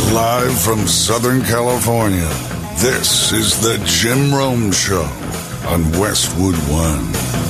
Live from Southern California, this is the Jim Rome Show on Westwood One.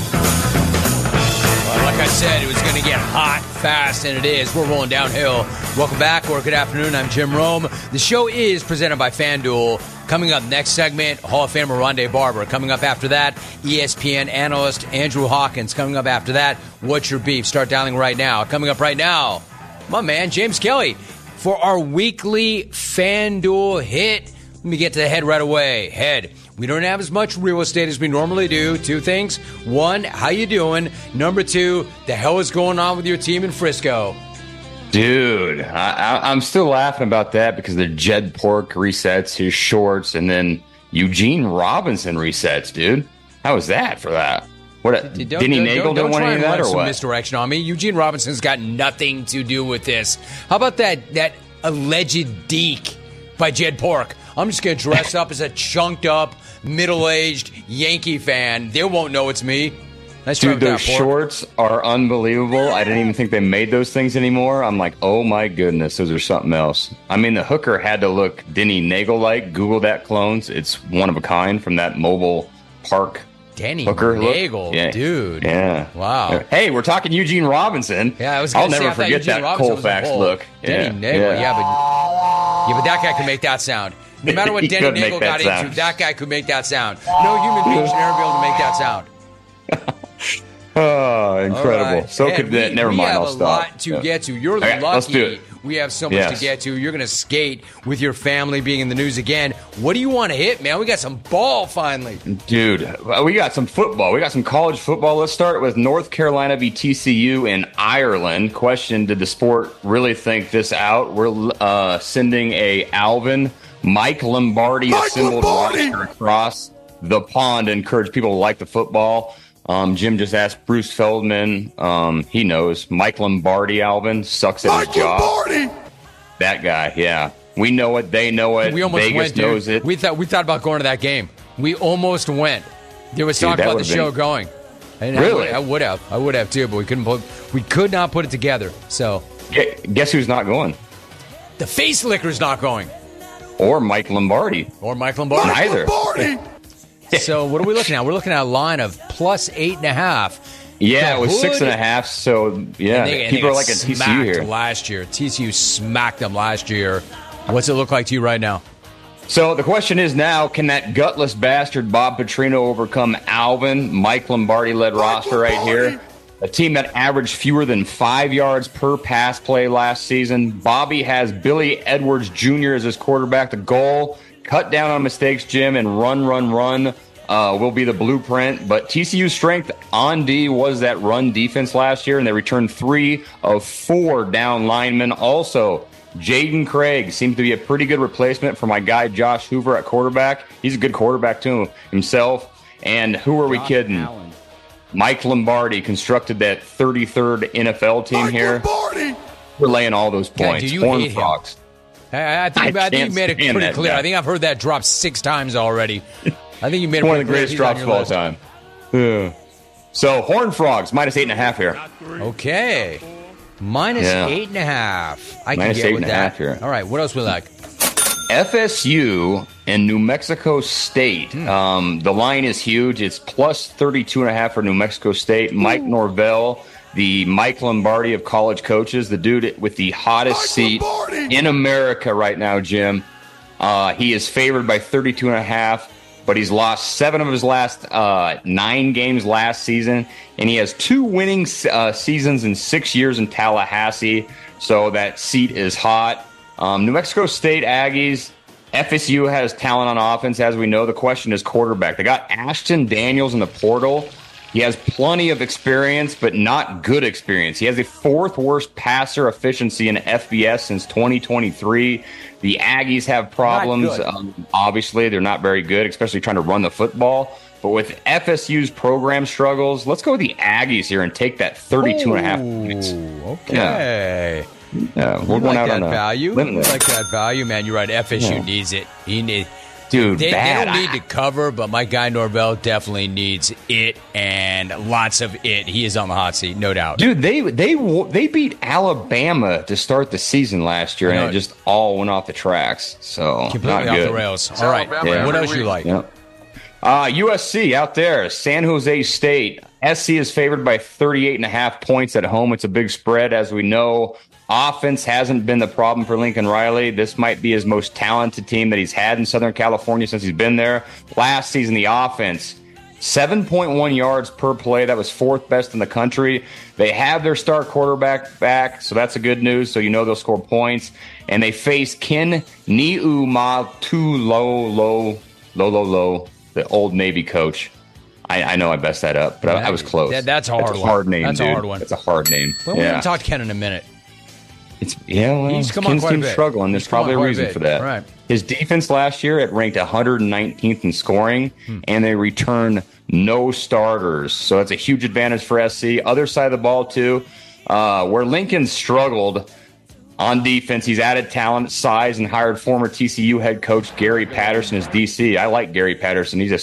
Well, like I said, it was going to get hot, fast, and it is. We're rolling downhill. Welcome back, or good afternoon. I'm Jim Rome. The show is presented by FanDuel. Coming up next segment, Hall of Famer Rondé Barber. Coming up after that, ESPN analyst Andrew Hawkins. Coming up after that, What's Your Beef? Start dialing right now. Coming up right now, my man, James Kelly, for our weekly FanDuel hit. Let me get to the head right away. Head. We don't have as much real estate as we normally do. Two things. One, how you doing? Number two, the hell is going on with your team in Frisco? Dude, I'm still laughing about that because the Jed Pork resets his shorts, and then Eugene Robinson resets, dude. How was that for that? What? Denny Nagel didn't want any of that, or what? Misdirection on me. Eugene Robinson's got nothing to do with this. How about that alleged deke by Jed Pork? I'm just going to dress up as a chunked up, middle-aged Yankee fan. They won't know it's me. Nice. Dude, those shorts are unbelievable. I didn't even think they made those things anymore. I'm like, oh my goodness, those are something else. I mean, the hooker had to look Denny Nagel-like. Google that, clones. It's one of a kind from that mobile park. Denny hooker Nagel, yeah. Dude. Yeah. Wow. Hey, we're talking Eugene Robinson. Yeah, I'll never forget that Colfax look. Denny Nagel, yeah, but that guy can make that sound. No matter what Denny Nagel got into, that guy could make that sound. No human being should ever be able to make that sound. Oh, incredible. Right. So could that. Never mind, I'll stop. We have a lot to get to. You're lucky. Let's do it. We have so much to get to. You're going to skate with your family being in the news again. What do you want to hit, man? We got some ball finally. Dude, we got some football. We got some college football. Let's start with North Carolina v. TCU in Ireland. Question, did the sport really think this out? We're sending a Alvin, Mike Lombardi assembled roster across the pond to encourage people to like the football. Jim just asked Bruce Feldman. He knows. Mike Lombardi, Alvin, sucks at his job. Lombardi! That guy, yeah. We know it. They know it. We almost Vegas went, dude. knows it. We thought about going to that game. We almost went. There was talk about the show going. And really? I would have too, but we could not put it together. So guess who's not going? The Face Licker's not going. Or Mike Lombardi. Neither. So what are we looking at? We're looking at a line of plus 8.5. Yeah, it was 6.5. So yeah, people are like a TCU here. Last year, TCU smacked them last year. What's it look like to you right now? So the question is now, can that gutless bastard Bob Petrino overcome Alvin, Mike Lombardi-led roster right here? A team that averaged fewer than 5 yards per pass play last season. Bobby has Billy Edwards Jr. as his quarterback. The goal, cut down on mistakes, Jim, and run will be the blueprint. But TCU's strength on D was that run defense last year, and they returned 3 of 4 down linemen. Also, Jaden Craig seems to be a pretty good replacement for my guy Josh Hoover at quarterback. He's a good quarterback, too, himself. And who are we kidding? Allen. Mike Lombardi constructed that 33rd NFL team here. Lombardi. We're laying all those points. Horned Frogs. I think you made it pretty clear. I think I've heard that drop 6 times already. I think you made it one of the greatest drops of all time. Yeah. So, Horned Frogs, minus 8.5 here. Okay. Minus 8.5. I can get with that. Here. All right, what else we like? FSU and New Mexico State. The line is huge. It's plus 32.5 for New Mexico State. Mike Norvell, the Mike Lombardi of college coaches, the dude with the hottest seat in America right now, Jim. He is favored by 32.5, but he's lost 7 of his last 9 games last season, and he has 2 winning seasons in 6 years in Tallahassee, so that seat is hot. New Mexico State Aggies, FSU has talent on offense, as we know. The question is quarterback. They got Ashton Daniels in the portal. He has plenty of experience, but not good experience. He has the 4th worst passer efficiency in FBS since 2023. The Aggies have problems. Obviously, they're not very good, especially trying to run the football. But with FSU's program struggles, let's go with the Aggies here and take that 32.5 points. Okay. We're going out on that value. limit. I like that value, man. You're right. FSU needs it. Dude, They bad. don't need to cover, but my guy Norvell definitely needs it, and lots of it. He is on the hot seat, no doubt. Dude, they beat Alabama to start the season last year, and it just all went off the tracks. So Completely not off good. the rails. All right, what else you like? Yep. USC out there, San Jose State. SC is favored by 38.5 points at home. It's a big spread, as we know. Offense hasn't been the problem for Lincoln Riley. This might be his most talented team that he's had in Southern California since he's been there. Last season, the offense, 7.1 yards per play. That was fourth best in the country. They have their star quarterback back, so that's a good news. So you know they'll score points. And they face Ken Niumatalolo, the Old Navy coach. I know I messed that up, but I was close. That's a hard one. That's a hard name, That's dude. a hard one. That's a hard name. Well, we're going to talk Ken in a minute. He's come on Ken's quite a team's bit. struggling. There's probably a reason for that. Right. His defense last year, it ranked 119th in scoring, and they return no starters. So that's a huge advantage for SC. Other side of the ball, too, where Lincoln struggled on defense, he's added talent, size, and hired former TCU head coach Gary Patterson as DC. I like Gary Patterson. He's a